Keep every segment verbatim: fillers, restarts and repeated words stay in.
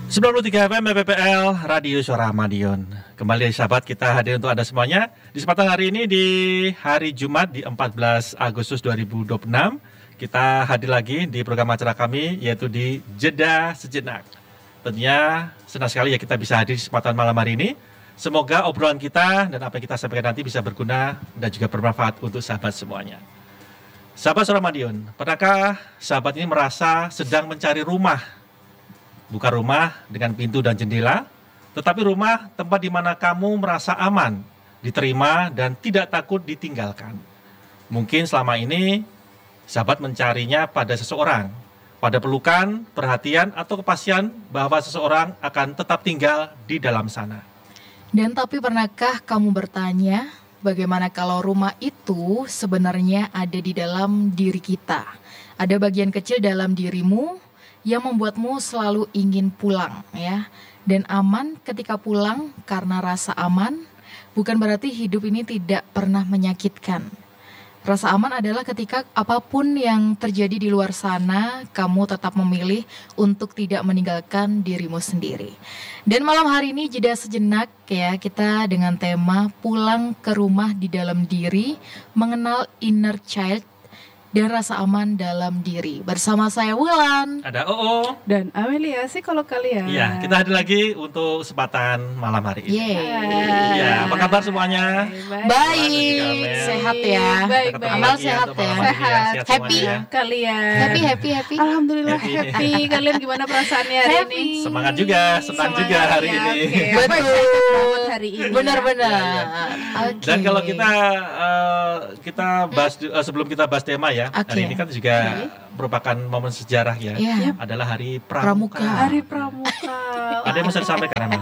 sembilan puluh tiga F M B P P L Radio Suara Madiun. Kembali sahabat, kita hadir untuk Anda semuanya di kesempatan hari ini di hari Jumat di empat belas Agustus dua ribu dua puluh enam. Kita hadir lagi di program acara kami yaitu di Jeda Sejenak. Tentunya senang sekali ya kita bisa hadir di kesempatan malam hari ini. Semoga obrolan kita dan apa yang kita sampaikan nanti bisa berguna dan juga bermanfaat untuk sahabat semuanya. Sahabat Suara Madiun, pernahkah sahabat ini merasa sedang mencari rumah? Bukan rumah dengan pintu dan jendela, tetapi rumah tempat di mana kamu merasa aman, diterima, dan tidak takut ditinggalkan. Mungkin selama ini, sahabat mencarinya pada seseorang, pada pelukan, perhatian, atau kepastian bahwa seseorang akan tetap tinggal di dalam sana. Dan tapi pernahkah kamu bertanya, bagaimana kalau rumah itu sebenarnya ada di dalam diri kita? Ada bagian kecil dalam dirimu yang membuatmu selalu ingin pulang, ya, dan aman ketika pulang. Karena rasa aman bukan berarti hidup ini tidak pernah menyakitkan. Rasa aman adalah ketika apapun yang terjadi di luar sana, kamu tetap memilih untuk tidak meninggalkan dirimu sendiri. Dan malam hari ini jeda sejenak ya, kita dengan tema pulang ke rumah di dalam diri, mengenal inner child dan rasa aman dalam diri. Bersama saya Wulan, ada Oo dan Amelia sih kalau kalian. Iya, kita hadir lagi untuk kesempatan malam hari ini. Yeay. Ya, apa kabar semuanya? Baik, Baik, sehat ya. Baik, Kita baik. ketemu Amal lagi ya sehat untuk ya. malam hari ini Sehat. Sehat Happy? semuanya. Kalian. Happy, happy, happy. Alhamdulillah Happy. happy. Kalian gimana perasaannya hari Happy. ini? Semangat juga, senang Semangat juga hari ya, ini. oke. Betul. Apa excited banget hari ini? Benar-benar. Ya, Oke. Dan kalau kita uh, kita bahas uh, sebelum kita bahas tema ya, Oke. hari ini kan juga merupakan momen sejarah ya. Iya. Adalah Hari Pramuka. Pramuka. Hari Pramuka. Ada yang mau saya sampaikan, Amel?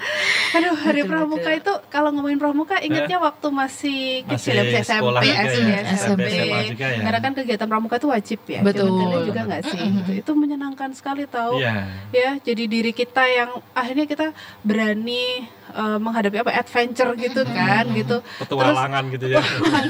Aduh, hari Betul, Pramuka betul. itu kalau ngomongin Pramuka ingatnya waktu masih Masih kecil ya, S M sekolah P, juga S D, ya, S M P. S M A juga ya. Karena kan kegiatan Pramuka itu wajib ya. Betul. Zaman kalian juga nggak sih? Gitu. Itu menyenangkan sekali tahu. Iya. Ya, jadi diri kita yang akhirnya kita berani uh, menghadapi apa adventure gitu kan, gitu. Petualangan gitu ya.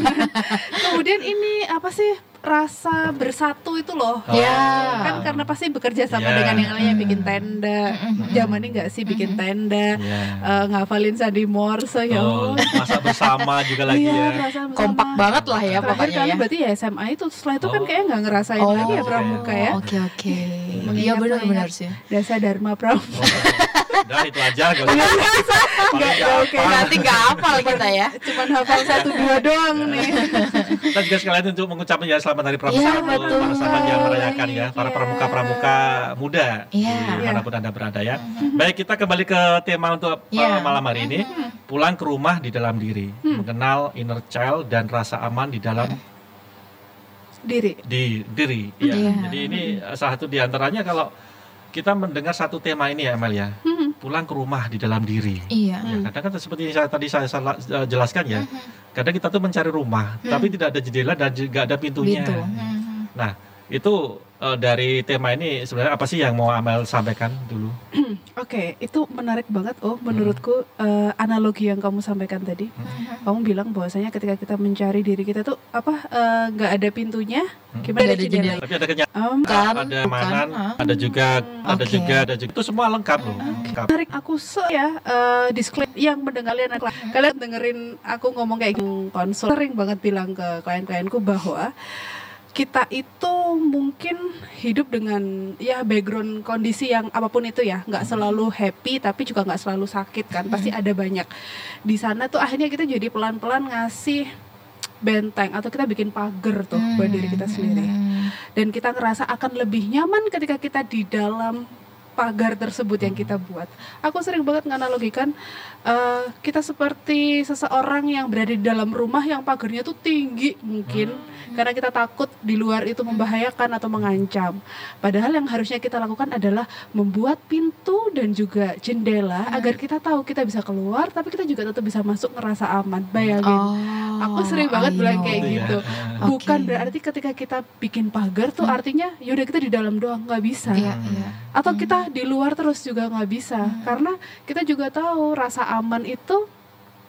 Kemudian ini apa sih rasa bersatu itu loh. Oh. Ya. Kan karena pasti bekerja sama Ya. dengan yang lainnya bikin tenda. Zaman ini nggak sih bikin tenda, Iya. uh, ngafalin sandi Morse ya. Oh, Allah. masa bersama juga lagi Iya, ya. perasaan bersama. Kompak banget lah ya Terakhir pokoknya kali ya. berarti ya S M A itu, setelah itu kan Oh. kayak nggak ngerasain Oh, lagi ya Pramuka ya. Oke, oke. Iya Mengingat- benar-benar mengingat sih. Dasar Dharma Pramuka. Udah itu aja gak usah. Paling nggak oke. apa. Nanti nggak hafal kita ya. Cuman hafal satu dua doang nih. Kita juga sekalian untuk mengucapkan ya selamat Hari Pramuka Iya, untuk betul. para sahabat yang merayakan ya, para Iya. pramuka-pramuka muda Iya. dimanapun Anda berada ya. Baik, kita kembali ke tema untuk uh, Iya. malam hari ini, pulang ke rumah di dalam diri, mengenal inner child dan rasa aman di dalam Diri. di diri. Ya. Iya. Jadi ini uh, salah satu diantaranya kalau kita mendengar satu tema ini ya Amel ya, Hmm. pulang ke rumah di dalam diri. Iya. Ya, kadang kan seperti yang saya, tadi saya salah, uh, jelaskan ya, kadang kita tuh mencari rumah, tapi tidak ada jendela dan juga ada pintunya. Gitu. Nah, itu uh, dari tema ini sebenarnya apa sih yang mau Amel sampaikan dulu? Oke, itu menarik banget. Oh, menurutku eh, analogi yang kamu sampaikan tadi. Kamu bilang bahwasanya ketika kita mencari diri kita tuh apa eh, nggak ada pintunya, gimana Nggak ada ada jendela? jendela. Tapi ada kenyataan, Om, Bukan, ada bukan. mainan, Ah. ada juga, ada Oke. juga, ada juga. Itu semua lengkap loh. Lengkap. menarik aku se ya eh, disclaimer yang mendengar kalian kalian dengerin aku ngomong kayak gitu, konsul sering banget bilang ke klien-klienku bahwa kita itu mungkin hidup dengan ya background kondisi yang apapun itu ya, nggak selalu happy tapi juga nggak selalu sakit kan, pasti ada banyak di sana tuh. Akhirnya kita jadi pelan-pelan ngasih benteng atau kita bikin pagar tuh buat diri kita sendiri, dan kita ngerasa akan lebih nyaman ketika kita di dalam pagar tersebut yang kita buat. Aku sering banget nganalogikan uh, kita seperti seseorang yang berada di dalam rumah yang pagarnya tuh tinggi mungkin, karena kita takut di luar itu membahayakan atau mengancam. Padahal yang harusnya kita lakukan adalah membuat pintu dan juga jendela agar kita tahu kita bisa keluar, tapi kita juga tetap bisa masuk ngerasa aman. Bayangin. Oh, Aku sering banget I bilang know. kayak Gitu ya. gitu. Ah. Bukan Oke. berarti ketika kita bikin pagar tuh artinya yaudah kita di dalam doang, nggak bisa. Iya, iya. Atau kita di luar terus juga nggak bisa, karena kita juga tahu rasa aman itu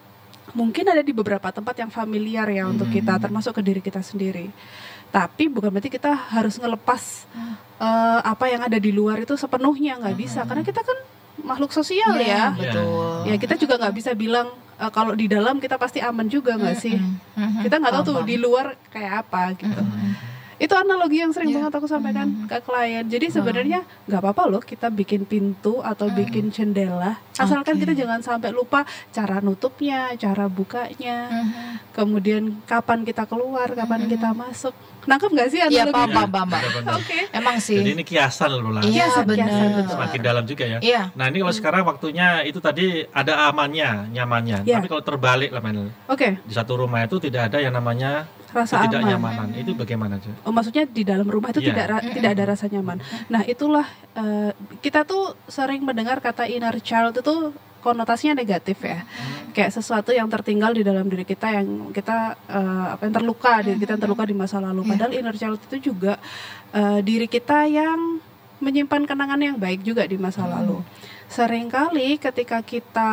mungkin ada di beberapa tempat yang familiar ya untuk kita, termasuk ke diri kita sendiri. Tapi bukan berarti kita harus ngelepas uh, apa yang ada di luar itu sepenuhnya, nggak bisa, karena kita kan makhluk sosial ya. Betul. Ya kita juga nggak bisa bilang uh, kalau di dalam kita pasti aman juga nggak sih? Kita nggak tahu tuh di luar kayak apa gitu. Itu analogi yang sering Yeah. banget aku sampaikan ke klien. Jadi sebenarnya nggak apa-apa loh kita bikin pintu atau bikin jendela, asalkan Okay. kita jangan sampai lupa cara nutupnya, cara bukanya, kemudian kapan kita keluar, kapan kita masuk. Nangkep nggak sih Iya, analogi? paham, paham, paham, Mbak. Benar-benar. Oke. Emang sih. Jadi ini kiasan loh lah. Iya, Kiasan, benar. kiasan, betul. Semakin dalam juga ya. Iya. Nah ini kalau sekarang waktunya itu tadi ada amannya, nyamannya. Iya. Tapi kalau terbalik lah Mel, Oke, di satu rumah itu tidak ada yang namanya rasa aman. ketidaknyamanan. Itu bagaimana sih? Oh, maksudnya di dalam rumah itu Iya. tidak ra- tidak ada rasa nyaman. Nah, itulah eh, kita tuh sering mendengar kata inner child itu konotasinya negatif ya. Kayak sesuatu yang tertinggal di dalam diri kita, yang kita eh, apa yang terluka, diri kita yang terluka di masa lalu. Padahal inner child itu juga eh, diri kita yang menyimpan kenangan yang baik juga di masa lalu. Seringkali ketika kita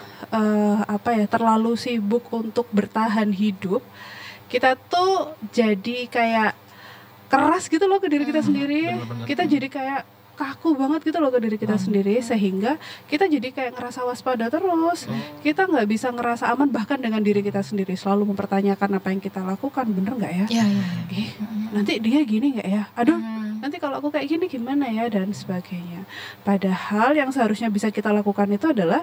eh, apa ya terlalu sibuk untuk bertahan hidup, kita tuh jadi kayak keras gitu loh ke diri kita sendiri. Bener-bener. Kita jadi kayak kaku banget gitu loh ke diri kita sendiri, sehingga kita jadi kayak ngerasa waspada terus. Kita nggak bisa ngerasa aman bahkan dengan diri kita sendiri, selalu mempertanyakan apa yang kita lakukan bener nggak ya? Iya, iya. Eh, nanti dia gini nggak ya? Aduh, Hmm. nanti kalau aku kayak gini gimana ya, dan sebagainya. Padahal yang seharusnya bisa kita lakukan itu adalah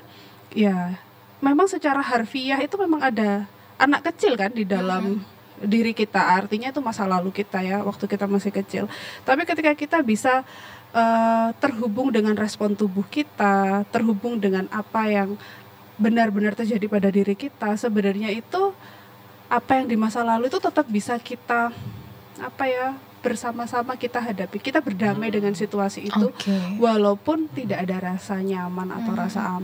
ya memang secara harfiah itu memang ada anak kecil kan di dalam diri kita, artinya itu masa lalu kita ya waktu kita masih kecil. Tapi ketika kita bisa uh, terhubung dengan respon tubuh kita, terhubung dengan apa yang benar-benar terjadi pada diri kita, sebenarnya itu apa yang di masa lalu itu tetap bisa kita apa ya bersama-sama kita hadapi, kita berdamai dengan situasi itu, Oke. walaupun tidak ada rasa nyaman atau rasa aman.